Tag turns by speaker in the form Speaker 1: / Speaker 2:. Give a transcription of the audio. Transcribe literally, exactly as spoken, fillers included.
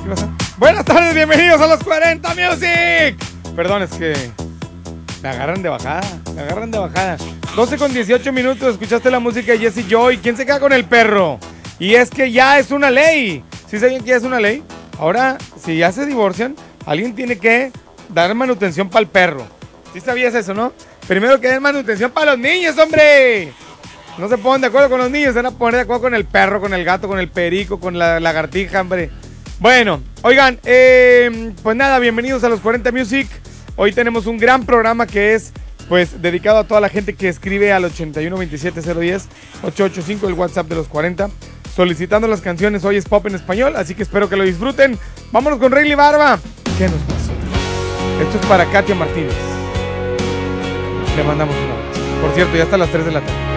Speaker 1: ¿Qué pasa? Buenas tardes, bienvenidos a los cuarenta Music. Perdón, es que me agarran de bajada, me agarran de bajada. doce con dieciocho minutos, escuchaste la música de Jesse Joy. ¿Quién se queda con el perro? Y es que ya es una ley. ¿Sí saben que ya es una ley? Ahora, si ya se divorcian, alguien tiene que dar manutención para el perro. ¿Sí sabías eso, no? Primero que den manutención para los niños, hombre. No se ponen de acuerdo con los niños, se van a poner de acuerdo con el perro, con el gato, con el perico, con la lagartija, hombre. Bueno, oigan, eh, pues nada, bienvenidos a los cuarenta Music. Hoy tenemos un gran programa que es, pues, dedicado a toda la gente que escribe al ochenta y uno veintisiete cero diez ocho ocho cinco, el WhatsApp de los cuarenta, solicitando las canciones. Hoy es pop en español, así que espero que lo disfruten. Vámonos con Rayleigh Barba. ¿Qué nos pasó? Esto es para Katia Martínez. Le mandamos un abrazo. Por cierto, ya está a las tres de la tarde.